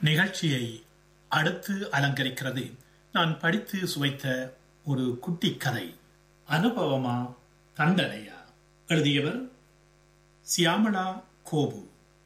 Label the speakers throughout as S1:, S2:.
S1: நிகழ்ச்சியை அடுத்து அலங்கரிக்கிறது நான் படித்து சுவைத்த ஒரு குட்டி கதை. அனுபவமா தண்டனையா? எழுதியவர் சியாமளா கோபு.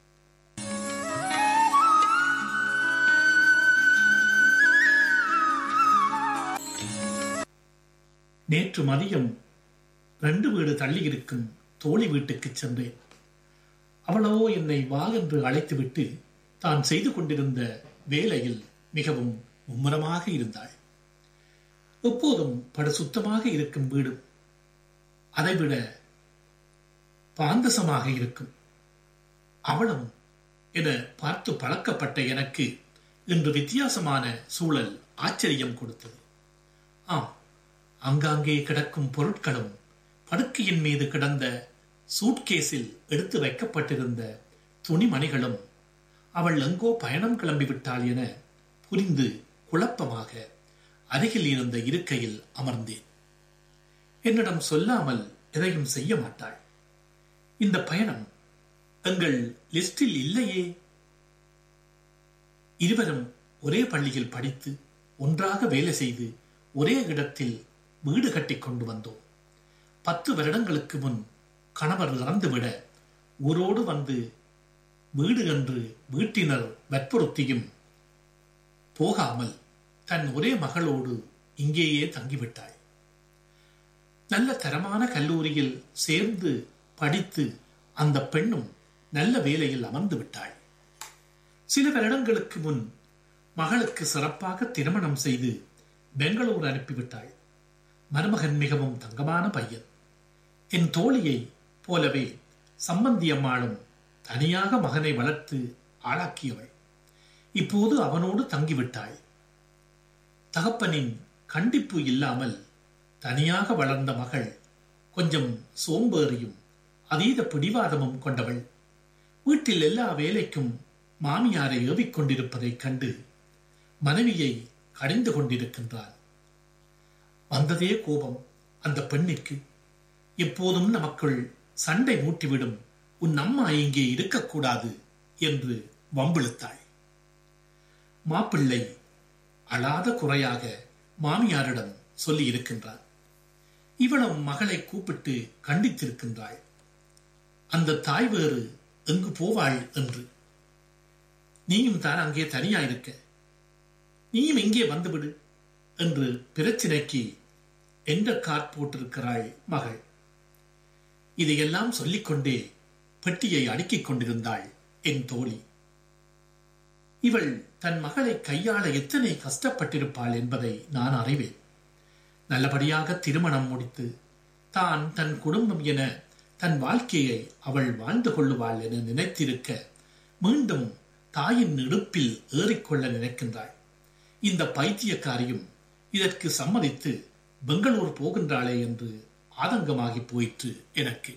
S1: நேற்று மதியம் 2 வீடு தள்ளியிருக்கும் தோழி வீட்டுக்கு சென்றேன். அவளோ என்னை வா என்று அழைத்துவிட்டு தான் செய்து கொண்டிருந்த வேலையில் மிகவும் மும்முரமாக இருந்தாள். எப்போதும் படு சுத்தமாக இருக்கும் வீடு அதைவிட பாந்தசமாக இருக்கும். அவளும் என பார்த்து பழக்கப்பட்ட எனக்கு இன்று வித்தியாசமான சூழல் ஆச்சரியம் கொடுத்தது. ஆம், அங்காங்கே கிடக்கும் பொருட்களும் படுக்கையின் மீது கிடந்த சூட்கேஸில் எடுத்து வைக்கப்பட்டிருந்த துணிமணிகளும் அவள் எங்கோ பயணம் கிளம்பிவிட்டாள் என புரிந்து குழப்பமாக அருகில் இருந்த இருக்கையில் அமர்ந்தேன். என்னிடம் சொல்லாமல் எதையும் செய்ய மாட்டாள். இந்த பயணம் எங்கள் லிஸ்டில் இல்லையே. இருவரும் ஒரே பள்ளியில் படித்து ஒன்றாக வேலை செய்து ஒரே இடத்தில் வீடு கட்டி கொண்டு வந்தோம். 10 வருடங்களுக்கு முன் கணவர் இறந்துவிட ஊரோடு வந்து வீடு என்று வீட்டினர் வற்புறுத்தியும் போகாமல் தன் ஒரே மகளோடு இங்கேயே தங்கிவிட்டாள். நல்ல தரமான கல்லூரியில் சேர்ந்து படித்து அந்த பெண்ணும் நல்ல வேலையில் அமர்ந்து விட்டாள். சில வருடங்களுக்கு முன் மகளுக்கு சிறப்பாக திருமணம் செய்து பெங்களூர் அனுப்பிவிட்டாள். மருமகன் மிகவும் தங்கமான பையன். என் தோழியை போலவே சம்பந்தி அம்மாளும் தனியாக மகனை வளர்த்து ஆளாக்கியவள். இப்போது அவனோடு தங்கிவிட்டாள். தகப்பனின் கண்டிப்பு இல்லாமல் தனியாக வளர்ந்த மகள் கொஞ்சம் சோம்பேறியும் அதீத பிடிவாதமும் கொண்டவள். வீட்டில் எல்லா வேலைக்கும் மாமியாரை ஏவிக்கொண்டிருப்பதைக் கண்டு மனைவியை கடிந்து கொண்டிருக்கின்றான். வந்ததே கோபம் அந்த பெண்ணிற்கு. எப்போதும் நமக்குள் சண்டை மூட்டிவிடும் உன் அம்மா இங்கே இருக்கக்கூடாது என்று வம்பிழுத்தாள். மாப்பிள்ளை அழாத குறையாக மாமியாரிடம் சொல்லி இருக்கின்றார். இவளும் மகளை கூப்பிட்டு கண்டித்திருக்கின்றாள். அந்த தாய் வேறு எங்கு போவாள் என்று. நீயும் தான் அங்கே தனியா இருக்க, நீயும் இங்கே வந்துவிடு என்று பிரச்சினைக்கு என்ற கார் போட்டிருக்கிறாள் மகள். இதையெல்லாம் சொல்லிக்கொண்டே பெட்டியை அடுக்கிக் கொண்டிருந்தாள் என் தோழி. இவள் தன் மகளை கையாள எத்தனை கஷ்டப்பட்டிருப்பாள் என்பதை நான் அறிவேன். நல்லபடியாக திருமணம் முடித்து தான் தன் குடும்பம் என தன் வாழ்க்கையை அவள் வாழ்ந்து கொள்ளுவாள் என நினைத்திருக்க மீண்டும் தாயின் இடுப்பில் ஏறிக்கொள்ள நினைக்கின்றாள். இந்த பைத்தியக்காரியும் இதற்கு சம்மதித்து பெங்களூர் போகின்றாளே என்று ஆதங்கமாகி போயிற்று எனக்கு.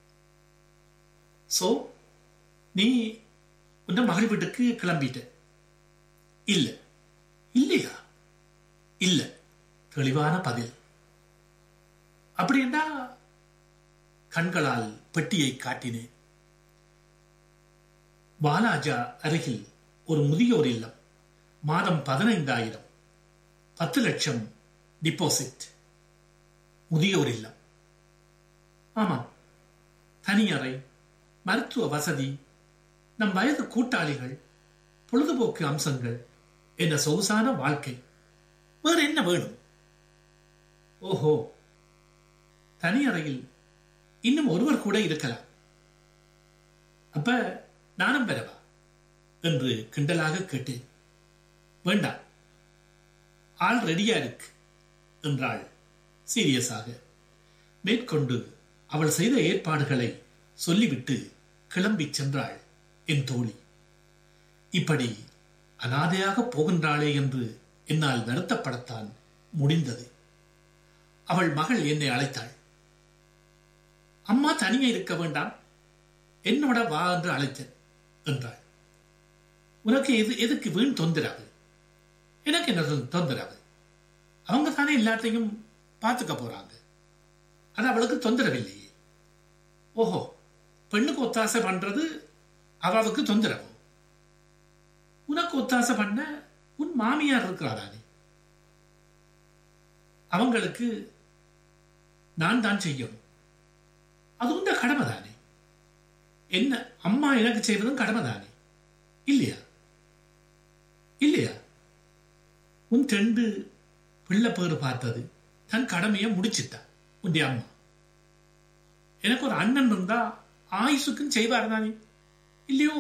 S1: சோ நீ உன் மகள் வீட்டுக்கு கிளம்பிட்ட? இல்ல. இல்லையா? இல்ல. தெளிவான பதில். அப்படின்னா கண்களால் பெட்டியை காட்டினேன். வாலாஜா அருகில் ஒரு முதியோர் இல்லம். மாதம் 15,000, 10 லட்சம் டிபாசிட். முதியோர் இல்லம். ஆமாம், தனியறை, மருத்துவ வசதி, நம் வயது கூட்டாளிகள், பொழுதுபோக்கு அம்சங்கள் என்ற சொகுசான வாழ்க்கை. வேறு என்ன வேணும்? ஓஹோ, தனியறையில் இன்னும் ஒருவர் கூட இருக்கலாம். அப்ப நானும் பெறவா என்று கிண்டலாக கேட்டேன். வேண்டாம், ஆள் ரெடியா இருக்கு என்றாள் சீரியஸாக. மேற்கொண்டு அவள் செய்த ஏற்பாடுகளை சொல்லிவிட்டு கிளம்பி சென்றாள் என் தோழி. இப்படி அனாதையாக போகின்றாளே என்று என்னால் வருத்தப்படத்தான் முடிந்தது. அவள் மகள் என்னை அழைத்தாள். அம்மா தனியே இருக்க வேண்டாம், என்னோட வா என்று அழைத்தேன் என்றாள். உனக்கு எதுக்கு வீண் தொந்தரவு? எனக்கு என்ன தொந்தரவு? அவங்க தானே எல்லாத்தையும் பார்த்துக்க போறாங்க. அது அவளுக்கு தொந்தரவில்லையே. ஓஹோ, பெண்ணுக்கு ஒத்தாசை பண்றது அவளுக்கு தொந்தரவு. உனக்கு ஒத்தாசை பண்ண உன் மாமியார் இருக்கிறாரானே, அவங்களுக்கு நான் தான் செய்யணும். அது உண்ட கடமை தானே. என்ன அம்மா எனக்கு செய்வதும் கடமை தானே, இல்லையா? இல்லையா? உன் 2 பிள்ளை பேரு பார்த்தது தன் கடமையை முடிச்சிட்டா உன்டைய அம்மா. எனக்கு ஒரு அண்ணன் இருந்தா ஆயுசுக்குன்னு செய்வார் தானே, இல்லையோ?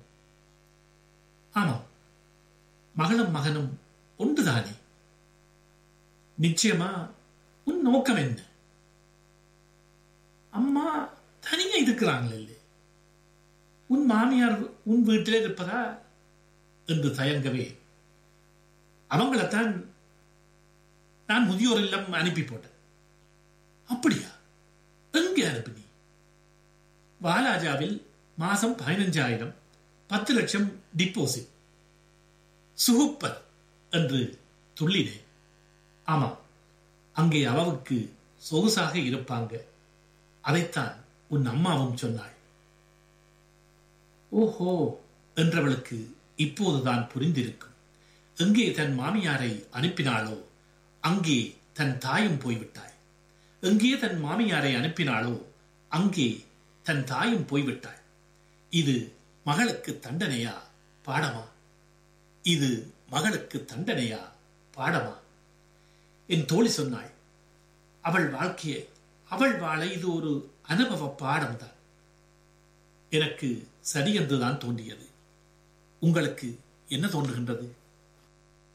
S1: ஆமா, மகளும் மகனும் ஒன்றுதானே. நிச்சயமா உன் நோக்கம் என்ன? அம்மா தனியா இருக்கிறாங்களே, உன் மாமியார் உன் வீட்டிலே இருப்பதா என்று தயங்கவே, அவங்களைத்தான் நான் முதியோர் இல்லம் அனுப்பி போட்டேன். அப்படியா? எங்கே அனுப்பினி? வாலாஜாவில் மாசம் 15,000, 10 லட்சம் டிப்போசிட். சுகுப்பர் என்று துள்ளினே. ஆமா, அங்கே அவவுக்கு சொகுசாக இருப்பாங்க. அதைத்தான் உன் அம்மாவும் சொன்னாள். ஓஹோ என்றவளுக்கு இப்போதுதான் புரிந்திருக்கும். எங்கே தன் மாமியாரை அனுப்பினாளோ அங்கே தன் தாயும் போய்விட்டாள். எங்கே தன் மாமியாரை அனுப்பினாளோ அங்கே தன் தாயும் போய்விட்டாள். இது மகளுக்கு தண்டனையா பாடமா? இது மகளுக்கு தண்டனையா பாடமா? என் தோழி சொன்னாள், அவள் வாழ்க்கையை அவள் வாழ இது ஒரு அனுபவ பாடம்தான். எனக்கு சரி என்றுதான் தோன்றியது. உங்களுக்கு என்ன தோன்றுகின்றது?